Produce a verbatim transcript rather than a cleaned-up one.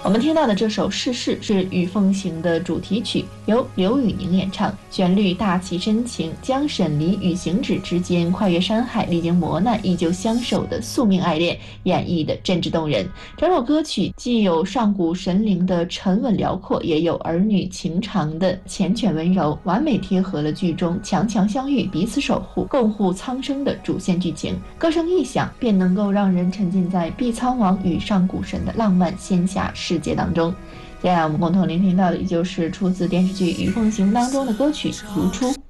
我们听到的这首《世事》是《雨凤行》的主题曲，由刘宇宁演唱，旋律大气深情，将沈离与行止之间跨越山海、历经磨难依旧相守的宿命爱恋演绎的真挚动人。整首歌曲既有上古神灵的沉稳辽阔，也有儿女情长的缱绻温柔，完美贴合了剧中强强相遇、彼此守护、共护苍生的主线剧情。歌声一响，便能够让人沉浸在碧苍王与上古神的浪漫仙侠世界当中。接下来我们共同聆听到的，也就是出自电视剧《雨凤行》当中的歌曲《如初》。